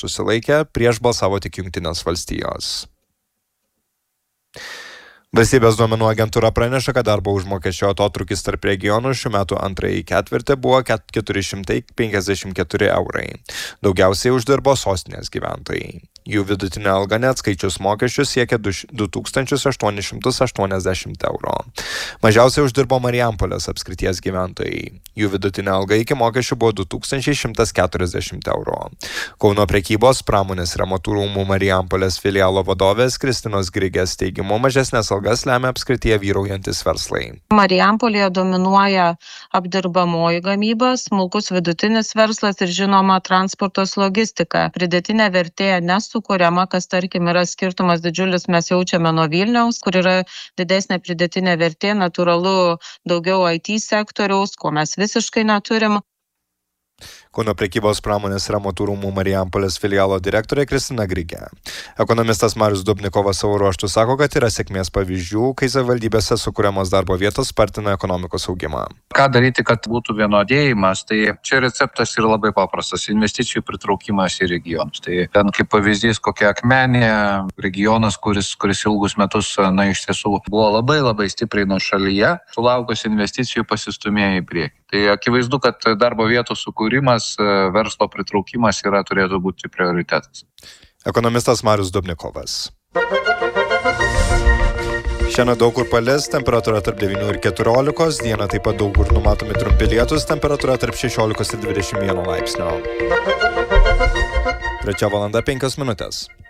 susilaikė, prieš balsavo tik Jungtinės valstijos. Valstybės duomenų agentūra praneša, kad darbo užmokesčio atotrūkis tarp regionų šių metų antrąjį ketvirtį buvo 454 eurai. Daugiausiai uždirbo sostinės gyventojai. Jų vidutinė alga neatskaičius mokesčius siekia 2880 eurų. Mažiausiai uždirbo Marijampolės apskrities gyventojai. Jų vidutinė alga iki mokesčių buvo 2140 eurų. Kauno prekybos, pramonės ir amatų rūmų Marijampolės filialo vadovės Kristinos Grigės teigimu mažesnės algas lemia apskrityje vyraujantis verslai. Marijampolėje dominuoja apdirbamoji gamyba, smulkus vidutinis verslas ir žinoma transportos logistika. Pridėtinė vertė nesukuriama, kas tarkim yra skirtumas didžiulis mes jaučiame nuo Vilniaus, kur yra didesnė pridėtinė vertė, natūralu daugiau IT sektoriaus, ko mes visiškai neturim. Kauno prekybos, pramonės ir amatų rūmų Marijampolės filialo direktorė Kristina Grigė. Ekonomistas Marius Dubnikovas savo ruožtu sako, kad yra sėkmės pavyzdžių, kai savivaldybėse sukuriamos darbo vietos spartina ekonomikos augimą. Ką daryti, kad būtų vienodėjimas, tai čia receptas yra labai paprastas - investicijų pritraukimas į regionus. Tai ten kaip pavyzdys kokia Akmenė, regionas, kuris ilgus metus, iš tiesų buvo labai stipriai nuošalyje, sulaukus investicijų pasistūmėjo į priekį. Tai akivaizdu, kad darbo vietų sukūrimas, verslo pritraukimas turėtų būti prioritetas. Ekonomistas Marius Dubnikovas. Šiandien daug kur palis, temperatūra tarp 9 ir 14, dieną taip pat daug kur numatomi trumpi lietūs, temperatūra tarp 16 ir 21 laipsnio. 3:05 minutės.